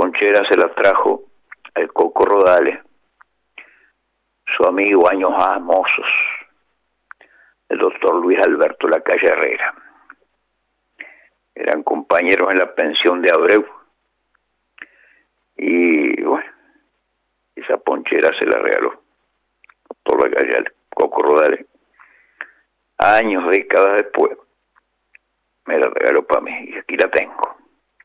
ponchera se la trajo el Coco Rodales, su amigo años mozos, el doctor Luis Alberto Lacalle Herrera. Eran compañeros en la pensión de Abreu. Y bueno, esa ponchera se la regaló doctor Lacalle al Coco Rodales. Años, décadas después, me la regaló para mí y aquí la tengo.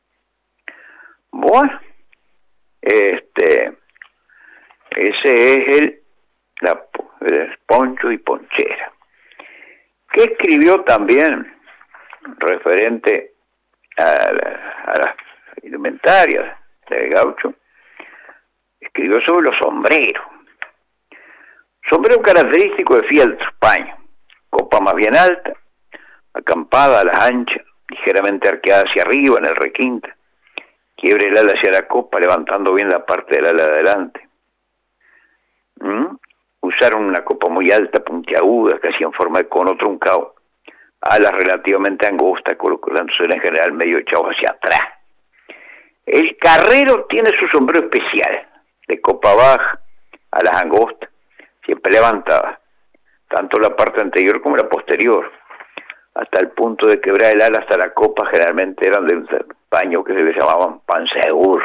Bueno, ese es el poncho y ponchera. ¿Qué escribió también referente a las indumentarias del gaucho? Escribió sobre los sombreros. Sombrero característico de fieltro, paño, copa más bien alta, acampada a las anchas, ligeramente arqueada hacia arriba en el requinte, quiebre el ala hacia la copa, levantando bien la parte del ala de adelante. Usaron una copa muy alta, puntiaguda, casi en forma de cono truncado, alas relativamente angostas, colocándose en general medio echados hacia atrás. El carrero tiene su sombrero especial, de copa baja, alas angostas, siempre levantadas, tanto la parte anterior como la posterior, hasta el punto de quebrar el ala hasta la copa. Generalmente eran de un paño que se le llamaban pansegur.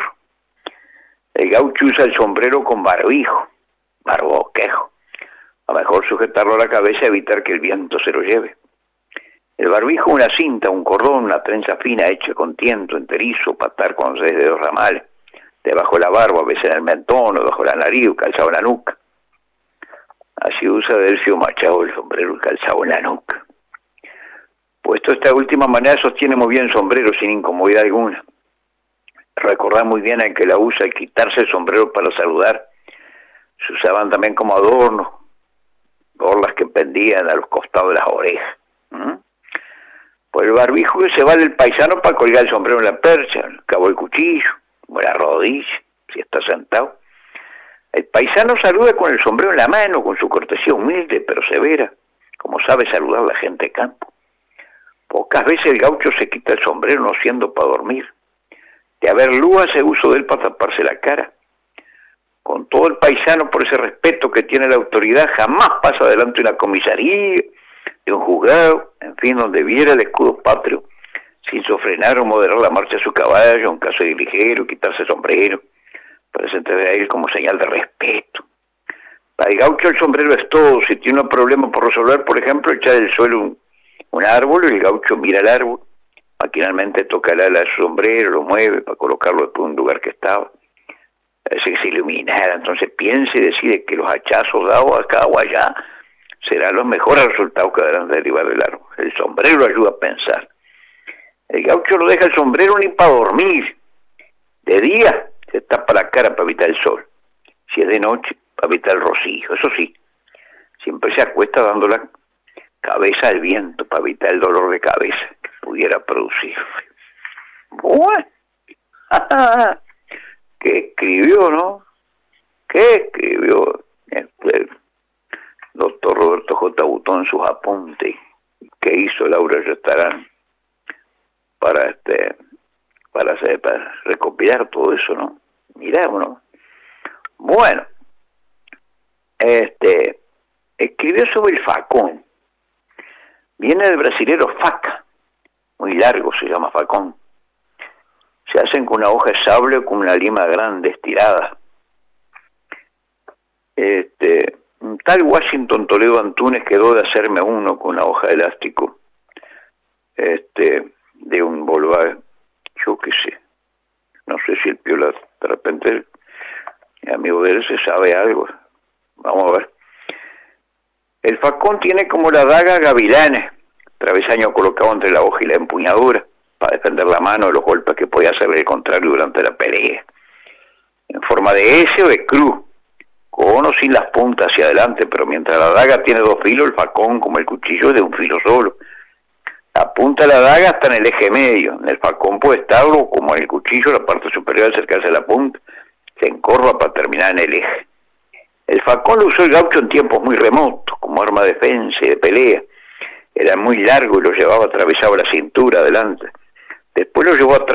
El gaucho usa el sombrero con barbijo, barboquejo, a mejor sujetarlo a la cabeza y evitar que el viento se lo lleve. El barbijo, una cinta, un cordón, una trenza fina hecha con tiento, enterizo, patar con 6 dedos ramales, debajo de la barba, a veces en el mentón o bajo la nariz o calzado en la nuca. Así usa Delcio Machado el sombrero calzado en la nuca. Puesto de esta última manera sostiene muy bien el sombrero sin incomodidad alguna. Recordad muy bien al que la usa al quitarse el sombrero para saludar. Se usaban también como adornos, borlas que pendían a los costados de las orejas. Pues el barbijo que se vale el paisano para colgar el sombrero en la percha, al cabo del cuchillo, o en la rodilla, si está sentado. El paisano saluda con el sombrero en la mano, con su cortesía humilde pero severa, como sabe saludar la gente de campo. Pocas veces el gaucho se quita el sombrero no siendo para dormir. De haber luz hace uso de él para taparse la cara. Con todo el paisano, por ese respeto que tiene la autoridad, jamás pasa adelante una comisaría, de un juzgado, en fin, donde viera el escudo patrio, sin sofrenar o moderar la marcha de su caballo, en caso de ir ligero, quitarse el sombrero, para sentarse a él como señal de respeto. Para el gaucho el sombrero es todo. Si tiene un problema por resolver, por ejemplo, echar del suelo un árbol, y el gaucho mira el árbol, maquinalmente toca el ala del sombrero, lo mueve para colocarlo después en un lugar que estaba. Parece que se iluminara, entonces piensa y decide que los hachazos dados acá o allá serán los mejores resultados que darán de derivar del árbol. El sombrero lo ayuda a pensar. El gaucho no deja el sombrero ni para dormir. De día se tapa la cara para evitar el sol. Si es de noche, para evitar el rocío. Eso sí, siempre se acuesta dando la cabeza al viento para evitar el dolor de cabeza que pudiera producir. Bueno, ¿qué escribió, no? ¿Qué escribió el doctor Roberto J. Butón en sus apuntes? ¿Qué hizo Laura Restarán para recopilar todo eso, no? Mirá, ¿no? Bueno, escribió sobre el facón. Viene del brasilero faca, muy largo, se llama facón. Se hacen con una hoja de sable o con una lima grande estirada. Tal Washington Toledo Antunes quedó de hacerme uno con una hoja de elástico, de un Volkswagen, yo qué sé, no sé si el piola, de repente, el amigo de él se sabe algo, vamos a ver. El facón tiene como la daga gavilanes, travesaño colocado entre la hoja y la empuñadura, para defender la mano de los golpes que podía hacer el contrario durante la pelea. En forma de S o de cruz, con o sin las puntas hacia adelante, pero mientras la daga tiene 2 filos, el facón, como el cuchillo, es de un filo solo. La punta de la daga está en el eje medio. En el facón puede estarlo, como en el cuchillo, la parte superior al acercarse a la punta se encorva para terminar en el eje. El facón lo usó el gaucho en tiempos muy remotos, como arma de defensa y de pelea. Era muy largo y lo llevaba atravesado la cintura adelante. Después lo llevó atrás